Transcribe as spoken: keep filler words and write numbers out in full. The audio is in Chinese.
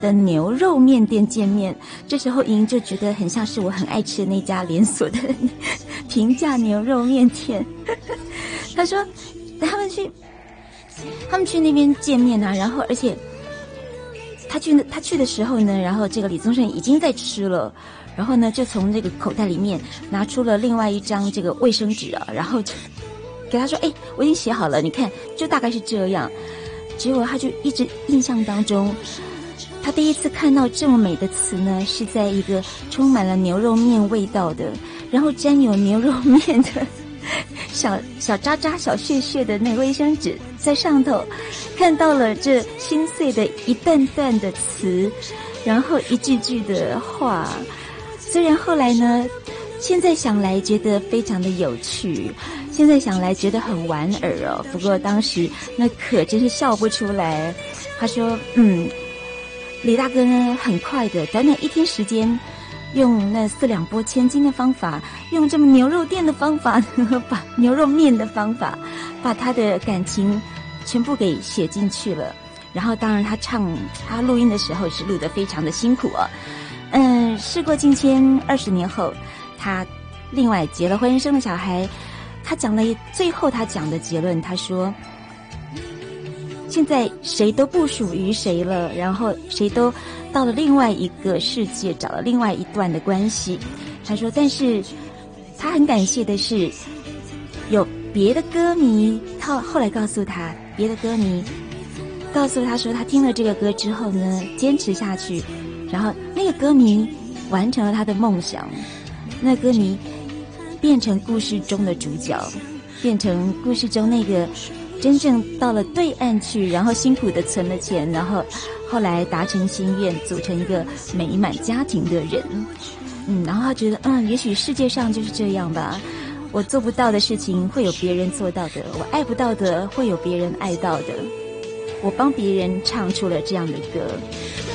的牛肉面店见面。这时候莹莹就觉得很像是我很爱吃的那家连锁的平价牛肉面店。他说他们去他们去那边见面啊，然后而且他去他去的时候呢，然后这个李宗盛已经在吃了，然后呢就从这个口袋里面拿出了另外一张这个卫生纸啊，然后就给他说，哎，我已经写好了，你看就大概是这样。结果他就一直印象当中，他第一次看到这么美的词呢，是在一个充满了牛肉面味道的，然后沾有牛肉面的小小渣渣小屑屑的那个卫生纸在上头，看到了这心碎的一段段的词，然后一句句的话。虽然后来呢，现在想来觉得非常的有趣，现在想来觉得很莞尔哦，不过当时那可真是笑不出来。他说嗯，李大哥呢很快的短短一天时间，用那四两拨千斤的方法，用这么牛肉店的方法，把牛肉面的方法，把他的感情全部给写进去了。然后当然他唱他录音的时候是录得非常的辛苦哦。嗯，事过境迁，二十年后他另外结了婚，生了小孩。他讲了最后他讲的结论，他说现在谁都不属于谁了，然后谁都到了另外一个世界，找了另外一段的关系。他说但是他很感谢的是有别的歌迷，他后来告诉他，别的歌迷告诉他说，他听了这个歌之后呢，坚持下去，然后那个歌迷完成了他的梦想，那歌迷变成故事中的主角，变成故事中那个真正到了对岸去，然后辛苦的存了钱，然后后来达成心愿，组成一个美满家庭的人。嗯，然后他觉得嗯，也许世界上就是这样吧，我做不到的事情会有别人做到的，我爱不到的会有别人爱到的，我帮别人唱出了这样的歌。